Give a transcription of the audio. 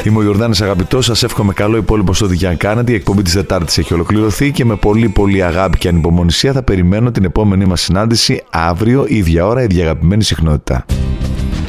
Είμαι ο Ιορδάνης Αγαπητός, σας εύχομαι καλό υπόλοιπο στο ό,τι και αν κάνετε. Η εκπομπή της Τετάρτης έχει ολοκληρωθεί και με πολύ πολύ αγάπη και ανυπομονησία θα περιμένω την επόμενή μας συνάντηση αύριο, ίδια ώρα, ίδια αγαπημένη συχνότητα.